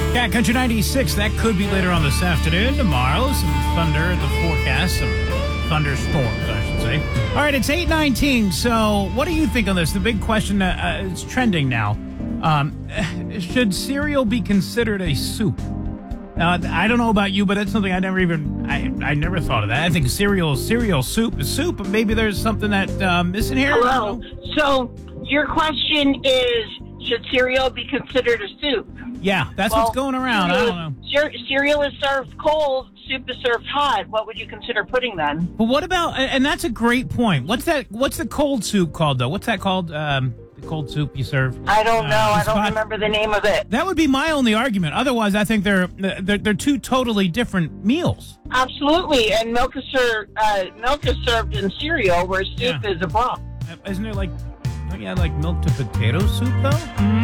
Yeah, Country 96, that could be later on this afternoon. Tomorrow, some thunder in the forecast, some thunderstorms, I should say. All right, it's 8:19, so what do you think on this? The big question is trending now. Should cereal be considered a soup? I don't know about you, but that's something I never thought of that. I think cereal soup is soup, but maybe there's something that missing here. Hello. So your question is, should cereal be considered a soup? Yeah, that's what's going around. I don't know. Cereal is served cold, soup is served hot. What would you consider pudding then? But what about, and that's a great point. What's the cold soup called, though? What's that called? The cold soup you serve? I don't know. I don't remember the name of it. That would be my only argument. Otherwise, I think they're two totally different meals. Absolutely. And milk is served in cereal, where soup is a broth. Isn't there don't you add milk to potato soup, though?